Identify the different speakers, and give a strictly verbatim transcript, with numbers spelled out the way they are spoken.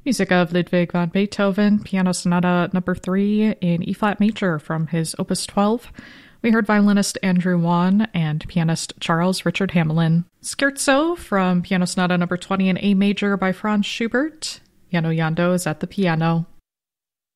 Speaker 1: Music of Ludwig van Beethoven, Piano Sonata number three in E-flat major from his Opus twelve. We heard violinist Andrew Wan and pianist Charles Richard Hamelin. Scherzo from Piano Sonata number twenty in A major by Franz Schubert. Yano Yando is at the piano.